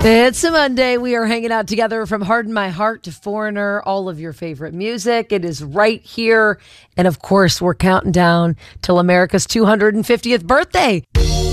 It's a Monday. We are hanging out together from Harden My Heart to Foreigner, all of your favorite music. It is right here. And of course, we're counting down till America's 250th birthday.